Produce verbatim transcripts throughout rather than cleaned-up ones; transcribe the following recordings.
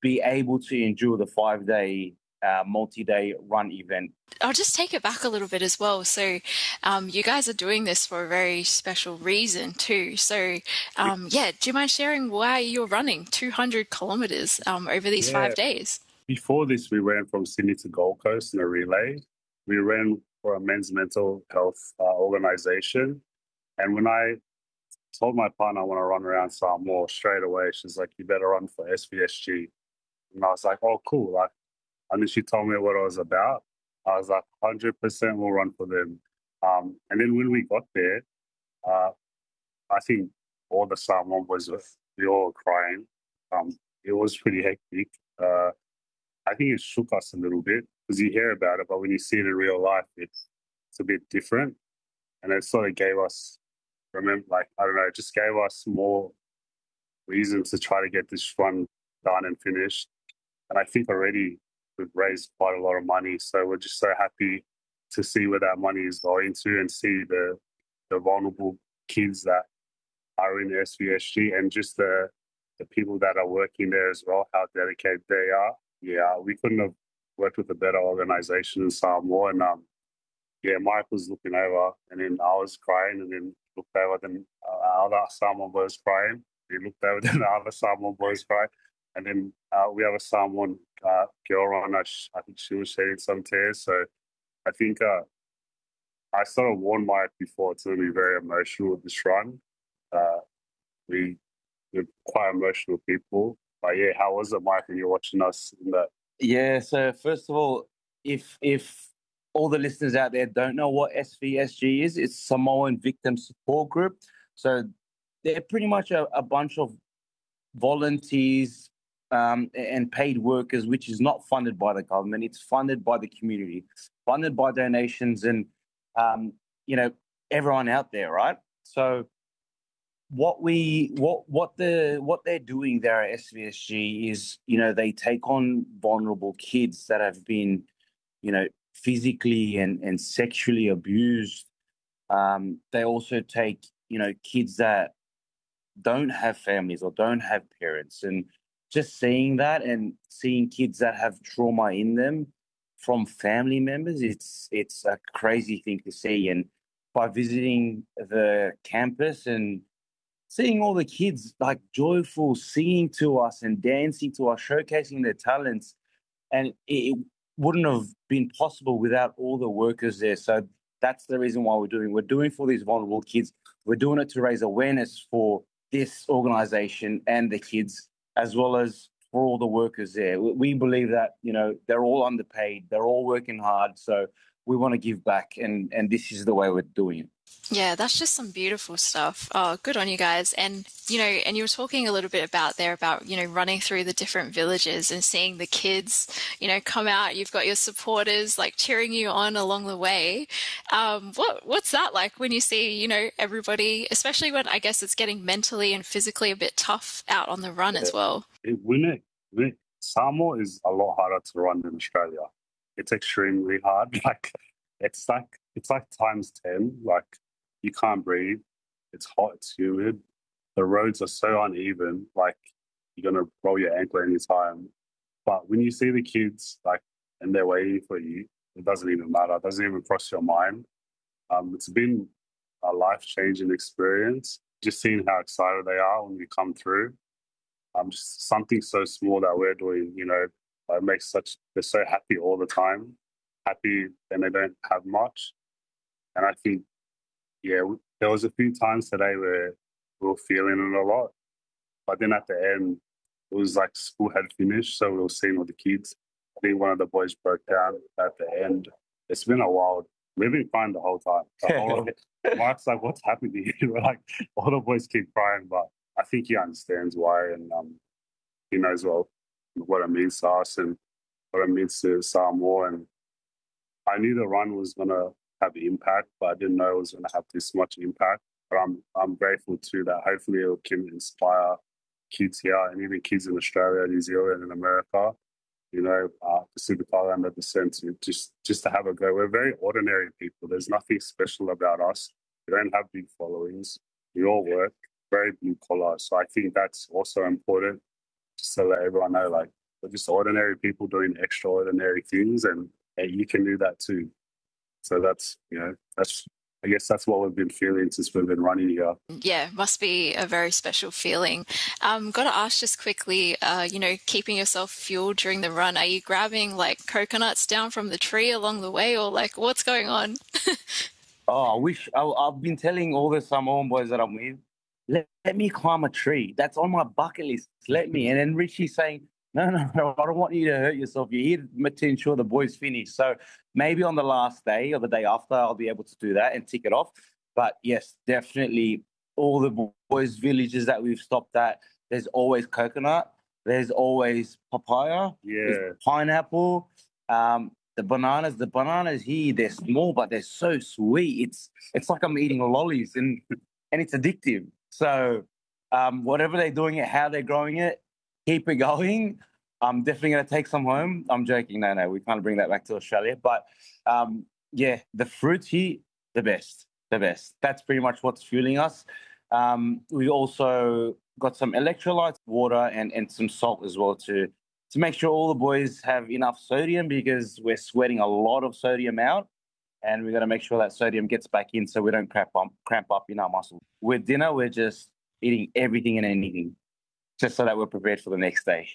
be able to endure the five-day uh, multi-day run event. I'll just take it back a little bit as well. So um, you guys are doing this for a very special reason too. So um, yeah, do you mind sharing why you're running two hundred kilometers um, over these Yeah. five days? Before this, we ran from Sydney to Gold Coast in a relay. We ran for a men's mental health uh, organization. And when I told my partner I want to run around Samoa, straight away, she's like, you better run for S V S G. And I was like, oh, cool. Like, and then she told me what it was about. I was like, one hundred percent we'll run for them. Um, and then when we got there, uh, I think all the Samoan boys, were, we all were crying. Um, it was pretty hectic. Uh, I think it shook us a little bit because you hear about it, but when you see it in real life, it's, it's a bit different. And it sort of gave us, remember, like, I don't know, it just gave us more reasons to try to get this run done and finished. And I think already we've raised quite a lot of money. So we're just so happy to see where that money is going to and see the the vulnerable kids that are in S V S G and just the the people that are working there as well, how dedicated they are. Yeah, we couldn't have worked with a better organization in Samoa. And um, yeah, Mike was looking over and then I was crying and then looked over, then uh, other Samoan boys crying. He looked over, then the other Samoan boys crying. And then uh, we have a Samoan uh, girl on us. I think she was shedding some tears. So I think uh, I sort of warned Mike before it's going to be very emotional with this run. Uh, we, we're quite emotional people. But yeah, how was it, Mike, when you're watching us in that? Yeah, so first of all, if if all the listeners out there don't know what S V S G is, it's Samoan Victim Support Group. So they're pretty much a, a bunch of volunteers um, and paid workers, which is not funded by the government. It's funded by the community, funded by donations and, um, you know, everyone out there, right? So what we what what the what they're doing there at S V S G is, you know, they take on vulnerable kids that have been, you know, physically and, and sexually abused. Um, they also take, you know, kids that don't have families or don't have parents, and just seeing that and seeing kids that have trauma in them from family members, it's it's a crazy thing to see. And by visiting the campus and seeing all the kids like joyful, singing to us and dancing to us, showcasing their talents, and it wouldn't have been possible without all the workers there. So that's the reason why we're doing. We're doing for these vulnerable kids. We're doing it to raise awareness for this organization and the kids, as well as for all the workers there. We believe that, you know, they're all underpaid, they're all working hard, so we want to give back, and and this is the way we're doing it. Yeah, that's just some beautiful stuff. Oh, good on you guys. And, you know, and you were talking a little bit about there about, you know, running through the different villages and seeing the kids, you know, come out. You've got your supporters like cheering you on along the way. Um, what what's that like when you see, you know, everybody, especially when I guess it's getting mentally and physically a bit tough out on the run Yeah. as well? It, when it, when it, Samoa is a lot harder to run than Australia. It's extremely hard. Like it's like it's like times ten. Like you can't breathe. It's hot. It's humid. The roads are so uneven. Like you're gonna roll your ankle anytime. But when you see the kids like and they're waiting for you, it doesn't even matter. It doesn't even cross your mind. Um, it's been a life-changing experience. Just seeing how excited they are when we come through. Um, just something so small that we're doing, you know, it makes such, they're so happy all the time, happy and they don't have much. And I think, yeah, there was a few times today where we were feeling it a lot. But then at the end, it was like school had finished, so we were seeing all the kids. I think one of the boys broke down at the end. It's been a while. We've been crying the whole time. The whole, Mark's like, what's happening? We're like, all the boys keep crying, but I think he understands why, and um, he knows well what it means to us and what it means to Samoa. And I knew the run was going to have impact, but I didn't know it was going to have this much impact. But I'm I'm grateful too that hopefully it can inspire kids here and even kids in Australia, New Zealand, and America. You know, uh, Pacific Islander descent, to just just to have a go. We're very ordinary people. There's nothing special about us. We don't have big followings. We all work, very blue collar. So I think that's also important, just to let everyone know, like, We're just ordinary people doing extraordinary things, and hey, you can do that too. So that's, you know, that's, I guess that's what we've been feeling since we've been running here. Yeah, must be a very special feeling. Um, got to ask just quickly, uh, you know, keeping yourself fueled during the run, are you grabbing like coconuts down from the tree along the way, or like what's going on? Oh, I wish I, I've been telling all the Samoan boys that I'm with, let, let me climb a tree. That's on my bucket list. Let me. And then Richie's saying, no, no, no, I don't want you to hurt yourself. You're here to ensure the boys finish. So maybe on the last day or the day after, I'll be able to do that and tick it off. But yes, definitely all the boys' villages that we've stopped at, there's always coconut. There's always papaya. Yeah. Pineapple. Um, the bananas, the bananas here, they're small, but they're so sweet. It's it's like I'm eating lollies, and and it's addictive. So um, whatever they're doing it, how they're growing it, keep it going. I'm definitely going to take some home. I'm joking. No, no, we can't bring that back to Australia. But um, yeah, the fruit here, the best, the best. That's pretty much what's fueling us. Um, we also got some electrolytes, water, and, and some salt as well to, to make sure all the boys have enough sodium, because we're sweating a lot of sodium out. And we're going to make sure that sodium gets back in so we don't cramp up, cramp up in our muscles. With dinner, we're just eating everything and anything, just so that we're prepared for the next day.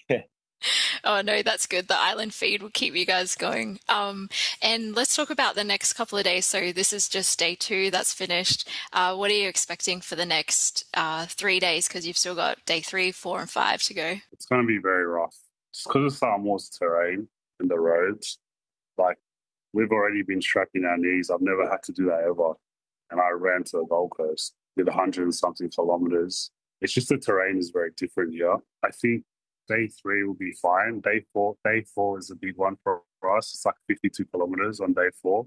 Oh, no, that's good. The island feed will keep you guys going. Um, and let's talk about the next couple of days. So this is just day two. That's finished. Uh, what are you expecting for the next uh, three days? Because you've still got day three, four, and five to go. It's going to be very rough. Just because of Samoa's terrain and the roads. Like, we've already been strapping our knees. I've never had to do that ever. And I ran to the Gold Coast with a hundred and something kilometers. It's just the terrain is very different here. I think day three will be fine. Day four, day four is a big one for us. It's like fifty-two kilometers on day four.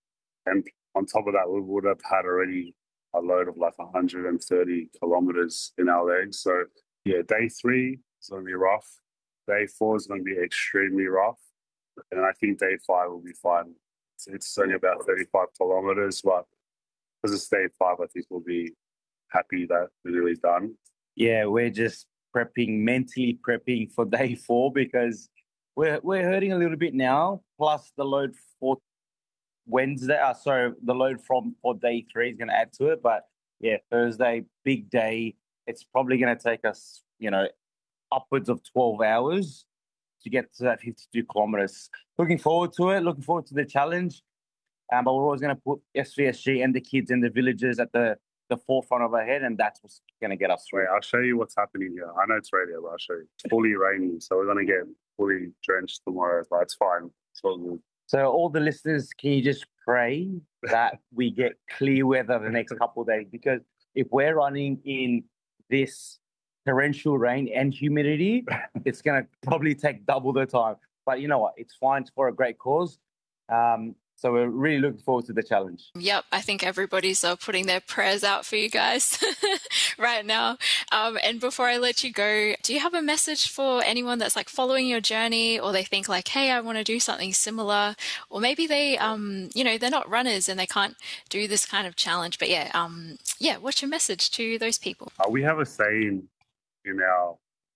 And on top of that, we would have had already a load of like one hundred thirty kilometers in our legs. So yeah, day three is going to be rough. Day four is going to be extremely rough. And I think day five will be fine. It's, it's only about thirty-five kilometers, but because it's day five, I think we'll be happy that we're nearly done. Yeah, we're just prepping, mentally prepping for day four, because we're we're hurting a little bit now. Plus the load for Wednesday, uh, sorry, the load from for day three is going to add to it. But yeah, Thursday, big day. It's probably going to take us, you know, upwards of twelve hours to get to that fifty-two kilometers. Looking forward to it. Looking forward to the challenge. Um, but we're always going to put S V S G and the kids and the villagers at the, the forefront of our head, and that's what's going to get us through. Wait, I'll show you what's happening here. I know it's radio, but I'll show you. It's fully raining, so we're going to get fully drenched tomorrow, but it's fine. It's all good. So all the listeners, can you just pray that we get clear weather the next couple of days? Because if we're running in this torrential rain and humidity, it's going to probably take double the time. But you know what? It's fine. It's for a great cause. Um, so we're really looking forward to the challenge. Yep, I think everybody's uh, putting their prayers out for you guys right now. Um, and before I let you go, do you have a message for anyone that's like following your journey, or they think like, hey, I want to do something similar, or maybe they, um, you know, they're not runners and they can't do this kind of challenge, but yeah, um, yeah, what's your message to those people? Uh, we have a saying in our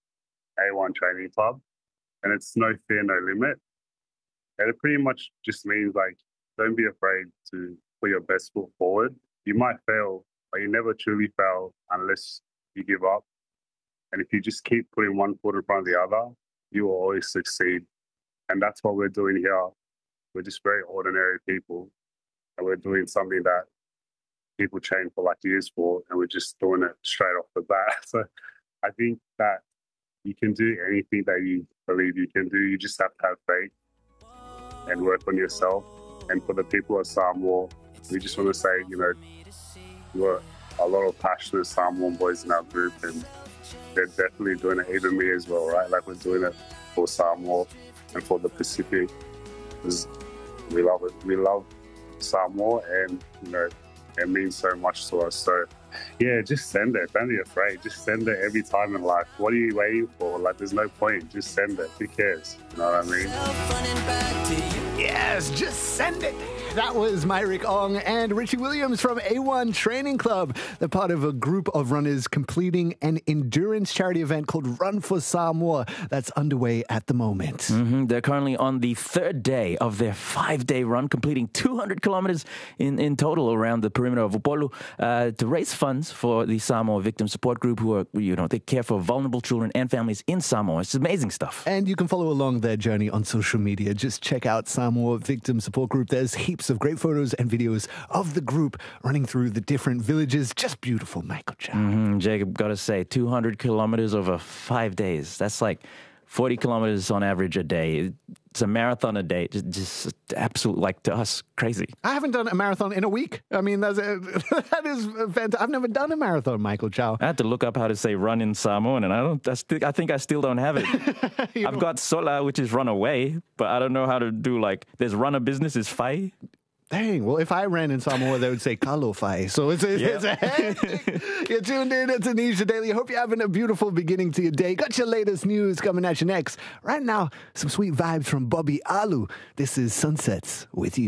A one training club, and it's no fear, no limit. And it pretty much just means like, don't be afraid to put your best foot forward. You might fail, but you never truly fail unless you give up. And if you just keep putting one foot in front of the other, you will always succeed. And that's what we're doing here. We're just very ordinary people, and we're doing something that people train for like years for, and we're just doing it straight off the bat. So I think that you can do anything that you believe you can do. You just have to have faith and work on yourself. And for the people at Samoa, we just want to say, you know, we're a lot of passionate Samoan boys in our group, and they're definitely doing it, even me as well, right? Like, we're doing it for Samoa and for the Pacific, because we love it. We love Samoa, and, you know, it means so much to us. So, yeah, just send it. Don't be afraid. Just send it every time in life. What are you waiting for? Like, there's no point. Just send it. Who cares? You know what I mean? Yes, just send it. That was Myrick Ong and Richie Williams from A one Training Club. They're part of a group of runners completing an endurance charity event called Run for Samoa that's underway at the moment. Mm-hmm. They're currently on the third day of their five-day run, completing two hundred kilometers in, in total around the perimeter of Upolu uh, to raise funds for the Samoa Victim Support Group, who are, you know, they care for vulnerable children and families in Samoa. It's amazing stuff. And you can follow along their journey on social media. Just check out Samoa Victim Support Group. There's heaps of great photos and videos of the group running through the different villages. Just beautiful, Michael Chow. Mm-hmm. Jacob, gotta say, two hundred kilometers over five days. That's like forty kilometers on average a day. It's a marathon a day. Just, just absolute, like, to us, crazy. I haven't done a marathon in a week. I mean, that's a, that is fantastic. I've never done a marathon, Michael Chow. I had to look up how to say run in Samoan, and I don't. I, st- I think I still don't have it. You I've know- got sola, which is run away, but I don't know how to do, like, there's run a business is fai. Dang, well, if I ran in Samoa, they would say kalofai. So it's, it's, Yeah. it's a hectic. You're tuned in. It's Anisha Daily. Hope you're having a beautiful beginning to your day. Got your latest news coming at you next. Right now, some sweet vibes from Bobby Alu. This is Sunsets with You.